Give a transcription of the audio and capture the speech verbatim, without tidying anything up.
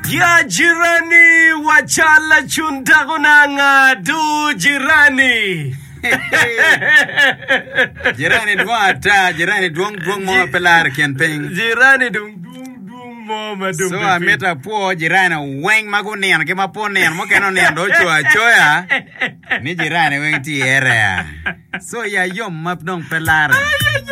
Ya jirani wachala chunda kunanga du jirani. Jirani duata, jirani duong duong mo pelar kian ping. Jirani dung dung dung mo madung. So ameta po jirani weng magunian ke maponian mo keno nian do chua choya. Ni jirani weng ti area. So ya yom map dong pelar.